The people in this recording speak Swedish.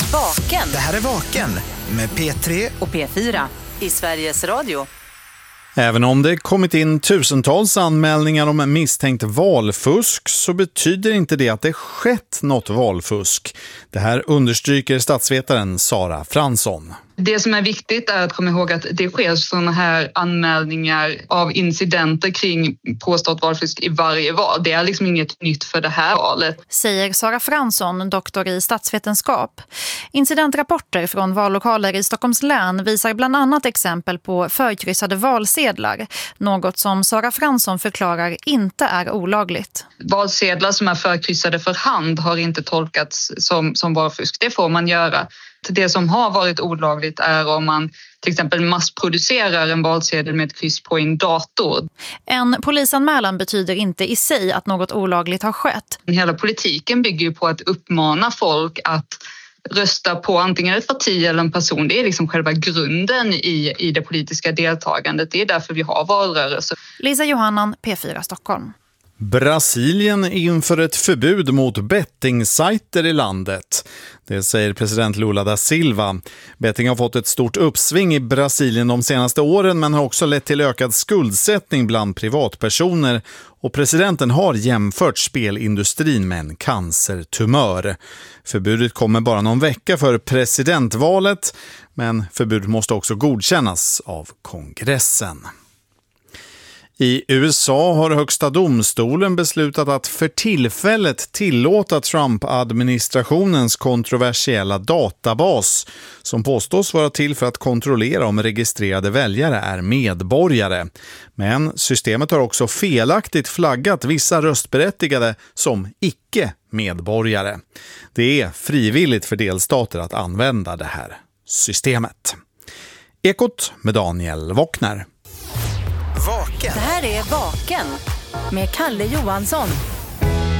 Vaken. Det här är Vaken med P3 och P4 i Sveriges Radio. Även om det kommit in tusentals anmälningar om misstänkt valfusk så betyder inte det att det skett något valfusk. Det här understryker statsvetaren Sara Fransson. Det som är viktigt är att komma ihåg att det sker sådana här anmälningar av incidenter kring påstått valfusk i varje val. Det är liksom inget nytt för det här valet. Säger Sara Fransson, doktor i statsvetenskap. Incidentrapporter från vallokaler i Stockholms län visar bland annat exempel på förkryssade valsedlar. Något som Sara Fransson förklarar inte är olagligt. Valsedlar som är förkryssade för hand har inte tolkats som valfusk. Det får man göra. Det som har varit olagligt är om man till exempel massproducerar en valsedel med ett kryss på en dator. En polisanmälan betyder inte i sig att något olagligt har skett. Hela politiken bygger ju på att uppmana folk att rösta på antingen ett parti eller en person. Det är liksom själva grunden i det politiska deltagandet. Det är därför vi har valrörelser. Lisa Johannan, P4 Stockholm. Brasilien inför ett förbud mot bettingsajter i landet. Det säger president Lula da Silva. Betting har fått ett stort uppsving i Brasilien de senaste åren men har också lett till ökad skuldsättning bland privatpersoner. Och presidenten har jämfört spelindustrin med en cancertumör. Förbudet kommer bara någon vecka för presidentvalet, men förbudet måste också godkännas av kongressen. I USA har högsta domstolen beslutat att för tillfället tillåta Trump-administrationens kontroversiella databas som påstås vara till för att kontrollera om registrerade väljare är medborgare. Men systemet har också felaktigt flaggat vissa röstberättigade som icke-medborgare. Det är frivilligt för delstater att använda det här systemet. Ekot med Daniel Wockner. Det här är Vaken med Kalle Johansson.